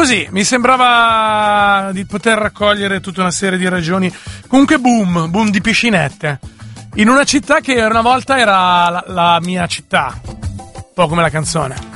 così, mi sembrava di poter raccogliere tutta una serie di ragioni. Comunque boom di piscinette. In una città che una volta era la mia città. Un po' come la canzone.